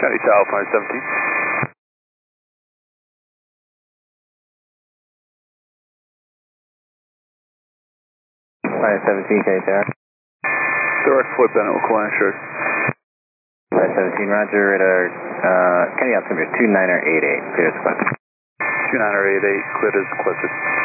County South, 517. 517, County South. Direct flip Bennett with Coin Assured. 517, roger, radar, County altimeter 2988, clear as requested. 2988, cleared as requested.